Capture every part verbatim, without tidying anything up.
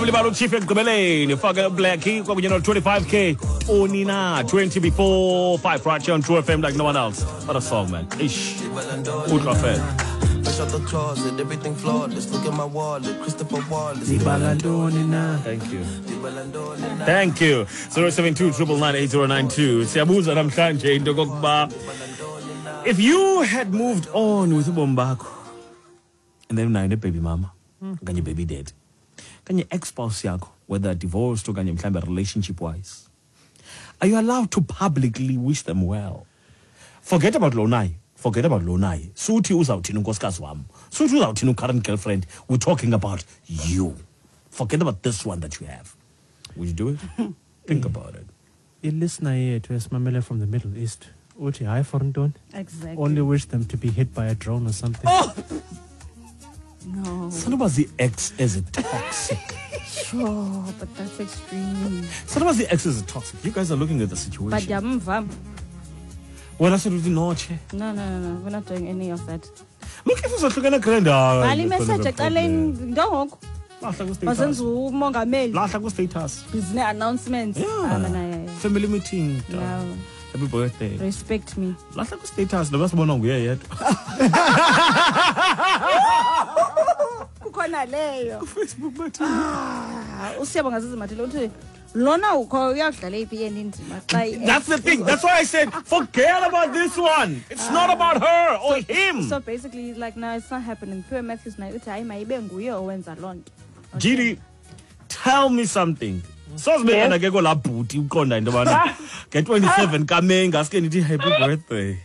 Namlibalo Chief Ekgqibeleni faka Blackie kwakunye no twenty-five K Onina twenty before five right here on True F M like no one else. What a song, man. Ish. Ultra fair. Fresh out the closet, everything flawless. Look at my wallet, Christopher Wallace. Thank you. Thank you. zero seven two nine nine eight zero nine two. Siyabuza namhlanje into kokuba if you had moved on with ubombako and then unayo baby mama, kanye baby dad, kanye ex-spouse yakho, whether divorced or kanye mhlambe relationship wise, are you allowed to publicly wish them well? Forget about Lonai. Forget about Lonai. Suthi uzawuthina unkosikazi wam. Suthi uzawuthina current girlfriend. We're talking about you. Forget about this one that you have. Would you do it? Think about it. A listener here to Esmamele from the Middle East. Uti I Fornton. Exactly. Only wish them to be hit by a drone or something. Oh! No. Sanobazi ex is it toxic? Sure, but that's extreme. Sanobazi ex is it toxic? You guys are looking at the situation. But yamvam. Well, I said we didn't know. No, no, no, no. We're not doing any of that. Look at this. Look at the grand. Bali message calling don't Status. Business announcements. Yeah. Um, and I, Family meeting. no. Happy birthday. Respect me. Last status. The best one on we yet. Kukhona leyo. Facebook but. Ah, usiyabonga zizimathile uthi lona ukho uyadlala iphi endindima xa. That's the thing. That's why I said forget about this one. It's not about her or him. So basically like no, it's not happening. Pure Matthews na uthi hayi mayibe nguye owenza lonto. Gidi, tell me something. So sibeka ke kola bhuti uqonda into bana get twenty-seven kamenga aske nithi happy birthday.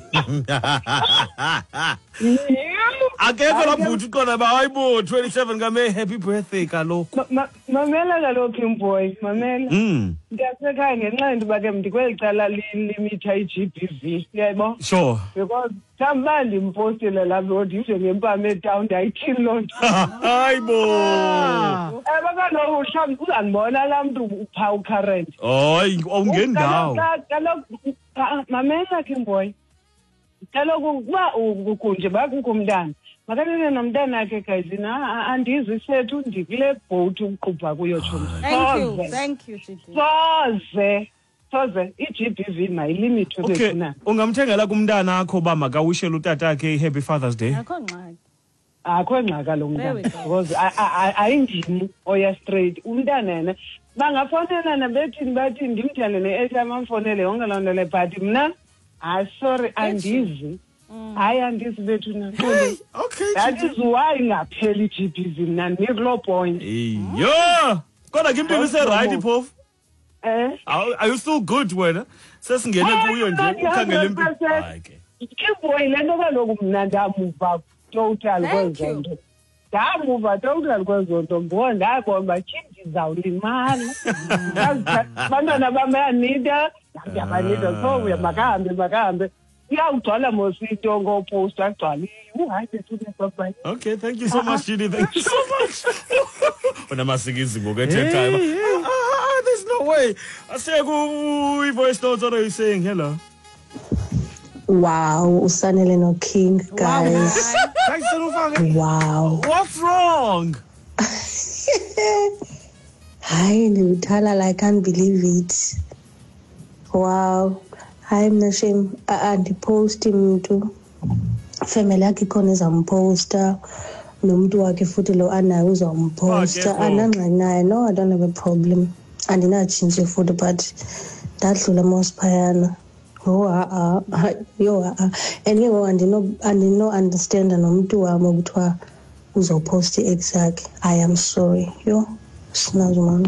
Akekho la bhuti uqonda ba hayibo twenty-seven kame happy birthday kaloku. Mamela kaloku imboy, mamela. Mm. Ndiyasekhaya ngenxa into ba ke ndikweli cala limit i-G B V, uyayibona? Sure. Because mhlawumbi ndimpostile la road yide ngempama etown ayithini loo nto. Hayibo. Eh bakaloku mhlawumbi uzandibona la mntu upha ucurrent. Hayi awungendawo. Kaloku mamela ke imboy. Kaloku kuba ukunje bakukho umntana. Makanene nomntana wakhe gayizina andizwe sethu ndikule boat uqhubha kuyo tshomi. Thank you. Thank you, Gigi. Soze. Soze i-G B V mayilimit Okay. Ungamthengela kumntana akho ba makawishela utata wakhe happy Father's Day. Akho ngxaki. Akho ngxaka lo mntana because ayindimi oya straight umntana yena bangafonelana bethi bathi ndimthande ne-airtime amfonele yonke loo nto le but mna ah sorry andizi hayi andizi bethu na. Okay. That is why ngapheli i-G B V mna ndikuloo point. Yo! Kodwa ke impilo ise right phofu. Eh? Are you still good wena? Sesingene kuyo nje ukhangela impilo. Hayi ke. Kimboy le nto kaloku mna ndamuva total kwezo nto. Ndamuva total kwezo nto ngoba ndabona uba tshini ndizawulimala. Abantwana bam bayanida, ndiyabanida so makahambe makahambe. Iyawugcwala mos into ngopost agcwala. Hayi bethu baba. Okay, thank you so much, Judy. Thank you so much. Unamasikizi ngokethe time. Ah, there's no way. Aseku voice notes what are you saying? Hello. Wow, Usanele no King, guys. Wow. What's wrong? Hi, Nutala, I can't believe it. Wow. I'm not ashamed. And post him to family yakhe khona ezamposta nomuntu wakhe futhi lo anayo uzamposta anangxaki naye. No, I don't have a problem. Andinatshintshe futhi but dadlula mosiphayana. Oh, ah, ah, yo, ah, and you know, and you know, and you know, understand and nomuntu wami ukuthiwa uzopost exact. I am sorry. Yo, sinazo mama.